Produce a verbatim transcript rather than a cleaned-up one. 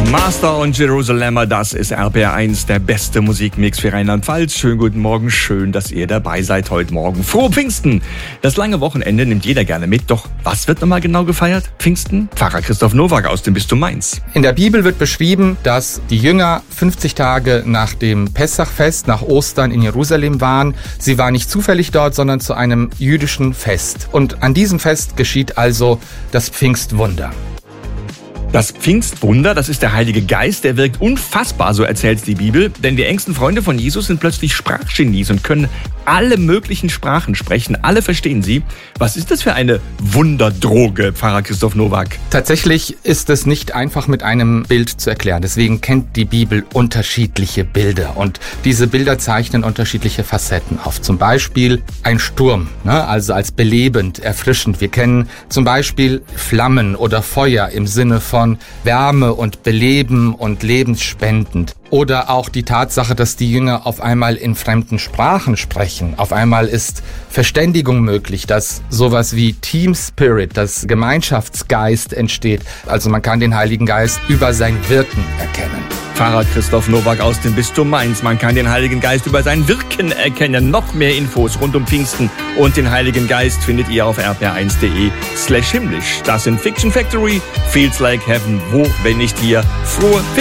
Master und Jerusalemer, das ist R P R eins, der beste Musikmix für Rheinland-Pfalz. Schönen guten Morgen, schön, dass ihr dabei seid heute Morgen. Frohe Pfingsten! Das lange Wochenende nimmt jeder gerne mit, doch was wird nochmal genau gefeiert? Pfingsten? Pfarrer Christoph Nowak aus dem Bistum Mainz. In der Bibel wird beschrieben, dass die Jünger fünfzig Tage nach dem Pessachfest, nach Ostern in Jerusalem waren. Sie waren nicht zufällig dort, sondern zu einem jüdischen Fest. Und an diesem Fest geschieht also das Pfingstwunder. Das Pfingstwunder, das ist der Heilige Geist, der wirkt unfassbar, so erzählt die Bibel. Denn die engsten Freunde von Jesus sind plötzlich Sprachgenies und können alle möglichen Sprachen sprechen. Alle verstehen sie. Was ist das für eine Wunderdroge, Pfarrer Christoph Nowak? Tatsächlich ist es nicht einfach mit einem Bild zu erklären. Deswegen kennt die Bibel unterschiedliche Bilder. Und diese Bilder zeichnen unterschiedliche Facetten auf. Zum Beispiel ein Sturm, ne? Also als belebend, erfrischend. Wir kennen zum Beispiel Flammen oder Feuer im Sinne von von Wärme und Beleben und lebensspendend. Oder auch die Tatsache, dass die Jünger auf einmal in fremden Sprachen sprechen. Auf einmal ist Verständigung möglich, dass sowas wie Team Spirit, das Gemeinschaftsgeist entsteht. Also man kann den Heiligen Geist über sein Wirken erkennen. Pfarrer Christoph Nowak aus dem Bistum Mainz. Man kann den Heiligen Geist über sein Wirken erkennen. Noch mehr Infos rund um Pfingsten und den Heiligen Geist findet ihr auf r p r eins punkt d e slash himmlisch. Das sind Fiction Factory, Feels Like Heaven. Wo, wenn nicht hier? Frohe